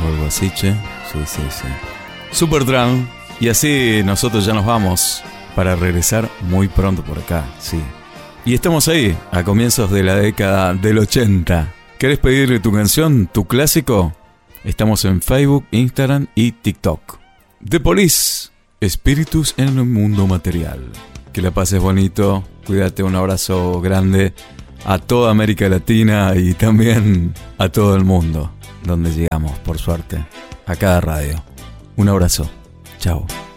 algo así, che. Sí. Supertramp. Y así nosotros ya nos vamos para regresar muy pronto por acá, sí. Y estamos ahí, a comienzos de la década del 80. ¿Querés pedirle tu canción, tu clásico? Estamos en Facebook, Instagram y TikTok. The Police, espíritus en el mundo material. Que la pases bonito, cuídate, un abrazo grande a toda América Latina y también a todo el mundo, donde llegamos, por suerte, a cada radio. Un abrazo, chao.